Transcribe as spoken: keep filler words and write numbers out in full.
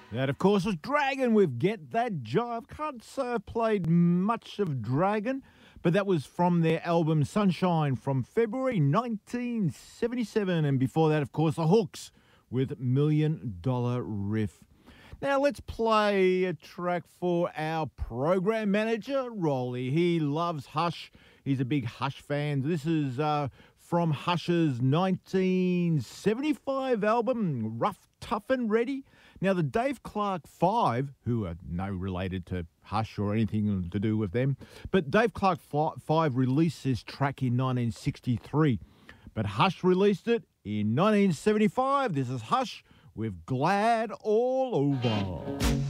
That, of course, was Dragon with Get That Jive. Can't say I've played much of Dragon, but that was from their album Sunshine from February nineteen seventy-seven. And before that, of course, The Hooks with Million Dollar Riff. Now, let's play a track for our program manager, Rolly. He loves Hush. He's a big Hush fan. This is uh, from Hush's nineteen seventy-five album, Rough, Tough and Ready. Now, the Dave Clark Five, who are no related to Hush or anything to do with them, but Dave Clark Five released this track in nineteen sixty-three, but Hush released it in nineteen seventy-five. This is Hush with Glad All Over.